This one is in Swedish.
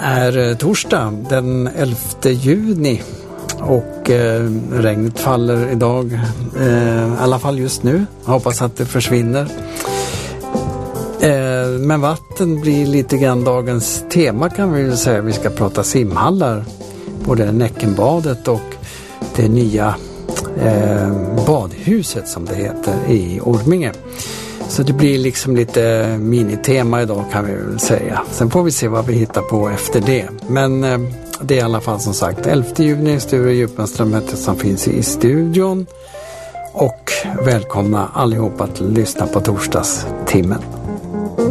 är torsdag den 11 juni och regnet faller idag, i alla fall just nu. Hoppas att det försvinner. Men vatten blir lite grann dagens tema, kan vi väl säga. Vi ska prata simhallar, både Näckenbadet och det nya badhuset som det heter i Orminge. Så det blir liksom lite minitema idag, kan vi väl säga. Sen får vi se vad vi hittar på efter det. Men det är i alla fall som sagt 11 juni, Sture Djupström som finns i studion. Och välkomna allihopa att lyssna på torsdagstimmen.